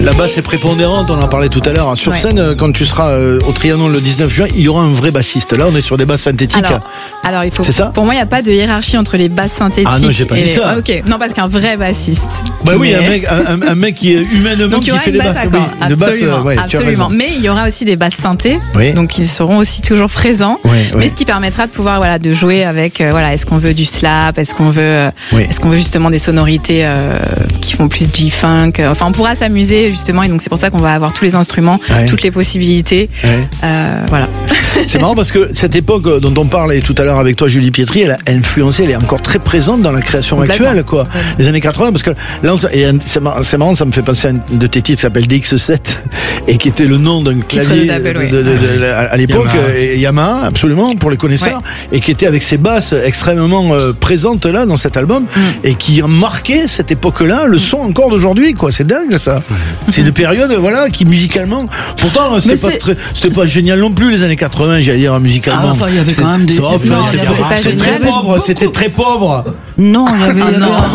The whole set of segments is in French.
La basse est prépondérante, on en parlait tout à l'heure. Sur scène, quand tu seras au Trianon le 19 juin, il y aura un vrai bassiste. Là, on est sur des basses synthétiques. Alors il faut. C'est ça ? Pour moi, il n'y a pas de hiérarchie entre les basses synthétiques. Ah non, j'ai pas dit ça. Ah, ok. Non, parce qu'un vrai bassiste. Bah oui, un mec qui est humainement qui fait les basses. Oui, absolument. Absolument. Mais il y aura aussi des basses synthés. Oui. Donc ils seront aussi toujours présents. Mais ce qui permettra de pouvoir de jouer avec est-ce qu'on veut du slap, est-ce qu'on veut justement des sonorités qui font plus G-funk. Enfin, on pourra s'amuser justement, et donc c'est pour ça qu'on va avoir tous les instruments, toutes les possibilités. Voilà. C'est marrant parce que cette époque dont on parlait tout à l'heure avec toi, Julie Pietri, elle a influencé, elle est encore très présente dans la création actuelle, quoi. Les années 80, parce que là, c'est marrant, ça me fait penser à un de tes titres qui s'appelle DX7 et qui était le nom d'un clavier à l'époque, Yamaha, absolument, pour les connaisseurs, et qui était avec ses basses extrêmement présentes là dans cet album et qui a marqué cette époque-là, le son encore d'aujourd'hui, quoi. C'est dingue, ça. C'est une période, qui musicalement, pourtant, c'était pas génial non plus les années 80, j'allais dire musicalement. Enfin, il y avait quand même des. C'était très pauvre. Non, il y avait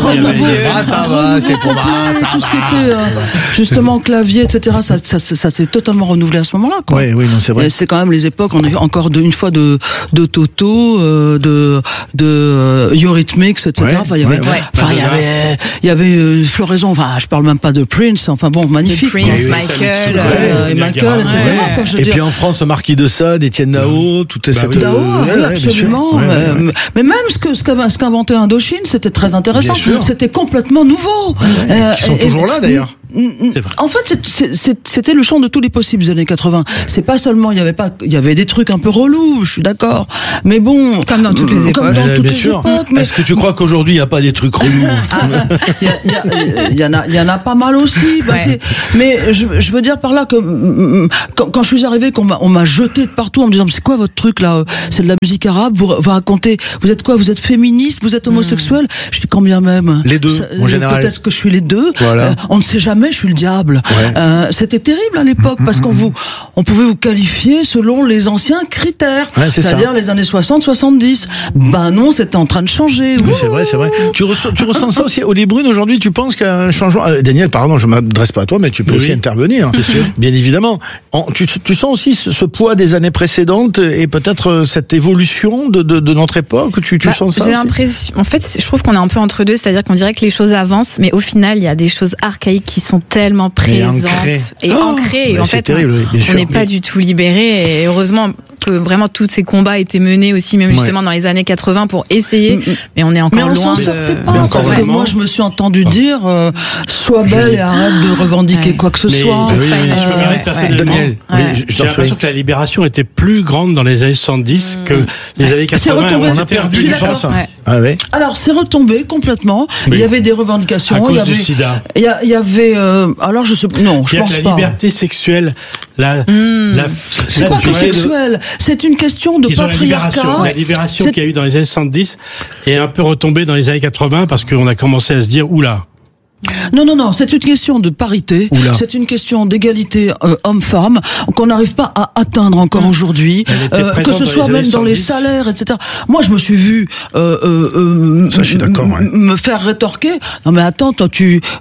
ça va, c'est pauvre. Tout ce qui était justement clavier, etc. Ça s'est totalement renouvelé à ce moment-là, quoi. Oui, non, c'est vrai. Et c'est quand même les époques. On a eu encore une fois de Toto, de Eurythmics, etc. Enfin, il y avait floraison. Enfin, je parle même pas de Prince. Enfin bon, magnifique. Prince, Michael, etc. Et puis en France, Marquis de Sade, Étienne Dao, tout est cette. Dao, oui, absolument. Mais même ce qu'inventait Indochine, c'était très intéressant. C'était complètement nouveau. Ils sont toujours là, d'ailleurs. En fait, c'était le champ de tous les possibles des années 80. C'est pas seulement, il y avait des trucs un peu relous, je suis d'accord. Mais bon. Comme dans toutes les époques. Bien sûr. Est-ce que tu crois qu'aujourd'hui, il n'y a pas des trucs relous? Il y en a pas mal aussi. Mais je veux dire par là que, quand je suis arrivé, on m'a jeté de partout en me disant, c'est quoi votre truc, là? C'est de la musique arabe, vous racontez, vous êtes quoi? Vous êtes féministe? Vous êtes homosexuel? Je dis, quand bien même. Les deux, en général. Peut-être que je suis les deux. Voilà. On ne sait jamais. Je suis le diable. C'était terrible à l'époque parce on pouvait vous qualifier selon les anciens critères, c'est-à-dire les années 60-70. Ben non, c'était en train de changer. Oui, c'est vrai. Tu ressens ça aussi, Oli Brune, aujourd'hui? Tu penses qu'il y a un changement? Daniel, pardon, je m'adresse pas à toi, mais tu peux aussi intervenir. Bien évidemment. Tu sens aussi ce poids des années précédentes et peut-être cette évolution de notre époque? Tu sens ça? J'ai l'impression. En fait, je trouve qu'on est un peu entre deux, c'est-à-dire qu'on dirait que les choses avancent, mais au final, il y a des choses archaïques qui sont tellement présentes et ancrées. Et en fait, terrible, on n'est pas du tout libérés. Et heureusement que vraiment tous ces combats étaient menés aussi, même justement dans les années 80 pour essayer. Mais on est encore loin. Mais on s'en sortait pas. Parce que moi, je me suis entendu dire, sois belle et arrête de revendiquer quoi que ce soit. Je me permets personnellement. J'ai l'impression que la libération était plus grande dans les années 70 que les années 80. On a perdu, je pense. Alors, c'est retombé complètement. Il y avait des revendications. À cause du sida. Il y avait, alors je sais, non, je pense pas. La liberté sexuelle, c'est pas que sexuelle, c'est une question de patriarcat. La libération qu'il y a eu dans les années 70 est un peu retombée dans les années 80 parce qu'on a commencé à se dire, oula. Non, c'est une question de parité, c'est une question d'égalité homme-femme qu'on n'arrive pas à atteindre encore aujourd'hui, que ce soit même dans les salaires, etc. Moi, je me suis vu ça, je suis d'accord, me faire rétorquer. Non mais attends, toi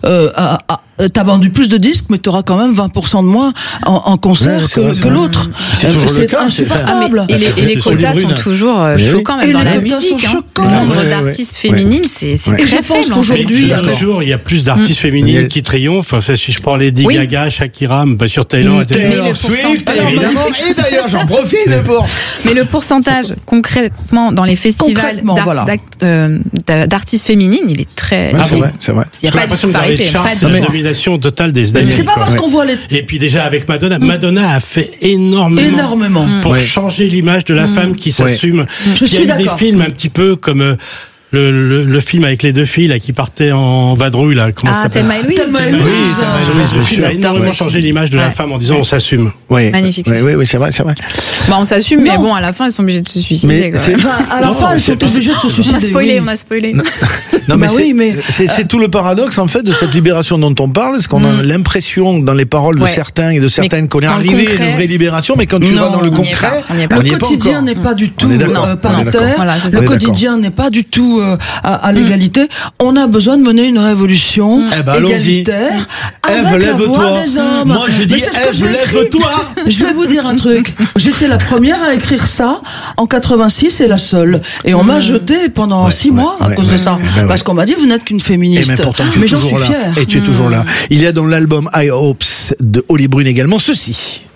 t'as vendu plus de disques, mais t'auras quand même 20% de moins en concert que l'autre. C'est insupportable. Et les quotas sont toujours choquants, même dans la musique. Le nombre d'artistes féminines, c'est très faible. Je pense qu'aujourd'hui, il y a plus d'artistes féminines qui triomphent. Enfin, si je prends Lady Gaga, Shakira, sur Taylor, Swift, évidemment. Et d'ailleurs, j'en profite pour. Mais le pourcentage, concrètement, dans les festivals d'artistes féminines, il est très. C'est vrai. Il n'y a pas de parité. C'est la domination totale des États-Unis. C'est pas parce qu'on voit les. Et puis déjà avec Madonna, Madonna a fait énormément pour changer l'image de la femme qui s'assume. Il y a eu des films un petit peu comme le film avec les deux filles là qui partaient en vadrouille là, comment ça s'appelle? Thelma et Louise. Le film a énormément changé l'image de la femme en disant on s'assume. Magnifique. Oui, c'est vrai. On s'assume, mais bon, à la fin, elles sont obligées de se suicider. À la fin, elles sont obligées de se suicider. On a spoilé. Non, mais c'est tout le paradoxe en fait de cette libération dont on parle, c'est qu'on a l'impression dans les paroles de certains et de certaines qu'on est arrivé à une vraie libération, mais quand tu vas dans le concret, le quotidien n'est pas du tout paritaire. Le quotidien n'est pas du tout tout à l'égalité. On a besoin de mener une révolution égalitaire avec la voix des hommes. Moi, je dis, lève-toi. Je vais vous dire un truc. J'étais la première à écrire ça en 86 et la seule. Et on m'a jeté pendant 6 mois à cause de ça. Parce qu'on m'a dit, vous n'êtes qu'une féministe. Mais j'en suis fière. Et tu es toujours là. Il y a dans l'album I Hopes de Holly Brune également ceci.